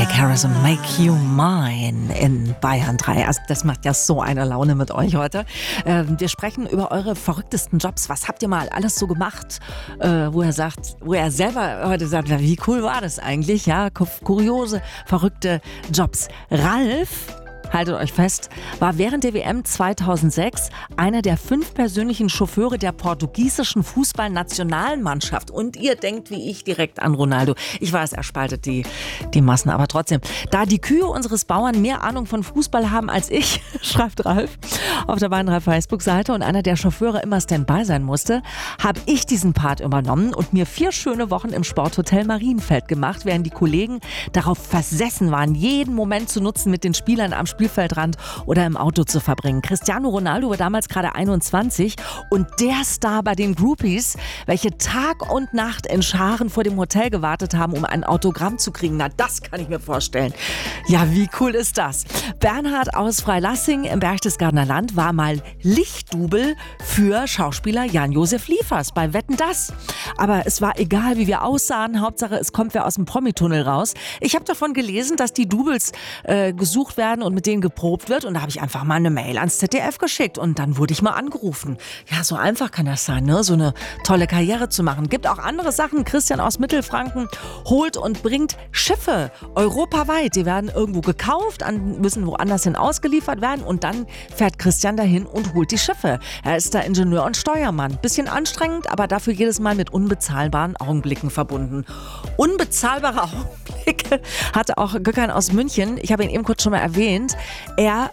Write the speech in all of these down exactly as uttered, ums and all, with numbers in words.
Nick Harrison, Make You Mine in Bayern drei. Also das macht ja so eine Laune mit euch heute. Ähm, wir sprechen über eure verrücktesten Jobs. Was habt ihr mal alles so gemacht, äh, wo er sagt, wo er selber heute sagt, wie cool war das eigentlich? Ja, kuriose, verrückte Jobs. Ralf, haltet euch fest, war während der W M zweitausendsechs einer der fünf persönlichen Chauffeure der portugiesischen Fußballnationalmannschaft. Und ihr denkt wie ich direkt an Ronaldo. Ich weiß, er spaltet die, die Massen, aber trotzdem. Da die Kühe unseres Bauern mehr Ahnung von Fußball haben als ich, schreibt Ralf auf der Bayern drei Facebook-Seite, und einer der Chauffeure immer Standby sein musste, habe ich diesen Part übernommen und mir vier schöne Wochen im Sporthotel Marienfeld gemacht, während die Kollegen darauf versessen waren, jeden Moment zu nutzen, mit den Spielern am Spielfeldrand oder im Auto zu verbringen. Cristiano Ronaldo war damals gerade einundzwanzig und der Star bei den Groupies, welche Tag und Nacht in Scharen vor dem Hotel gewartet haben, um ein Autogramm zu kriegen. Na, das kann ich mir vorstellen. Ja, wie cool ist das? Bernhard aus Freilassing im Berchtesgadener Land war mal Lichtdubel für Schauspieler Jan-Josef Liefers bei Wetten, dass. Aber es war egal, wie wir aussahen. Hauptsache, es kommt wer aus dem Promi-Tunnel raus. Ich habe davon gelesen, dass die Doubles äh, gesucht werden und mit denen geprobt wird, und da habe ich einfach mal eine Mail ans Z D F geschickt und dann wurde ich mal angerufen. Ja, so einfach kann das sein, ne? So eine tolle Karriere zu machen. Gibt auch andere Sachen. Christian aus Mittelfranken holt und bringt Schiffe europaweit. Die werden irgendwo gekauft, an, müssen woanders hin ausgeliefert werden, und dann fährt Christian dahin und holt die Schiffe. Er ist da Ingenieur und Steuermann. Bisschen anstrengend, aber dafür jedes Mal mit unbezahlbaren Augenblicken verbunden. Unbezahlbare Augenblicke hatte auch Gökhan aus München. Ich habe ihn eben kurz schon mal erwähnt. Er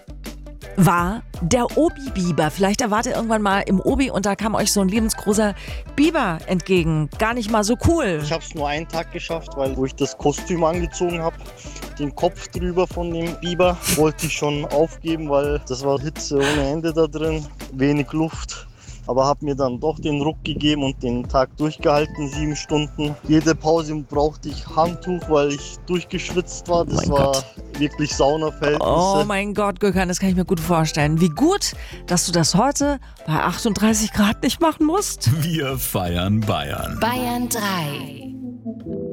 war der Obi-Biber. Vielleicht erwartet ihr irgendwann mal im Obi und da kam euch so ein lebensgroßer Biber entgegen. Gar nicht mal so cool. Ich habe es nur einen Tag geschafft, weil wo ich das Kostüm angezogen habe, den Kopf drüber von dem Biber, wollte ich schon aufgeben, weil das war Hitze ohne Ende da drin, wenig Luft. Aber habe mir dann doch den Ruck gegeben und den Tag durchgehalten, sieben Stunden. Jede Pause brauchte ich Handtuch, weil ich durchgeschwitzt war. Das oh war Gott. wirklich Saunaverhältnisse. Oh mein Gott, Gökhan, das kann ich mir gut vorstellen. Wie gut, dass du das heute bei achtunddreißig Grad nicht machen musst. Wir feiern Bayern. Bayern drei.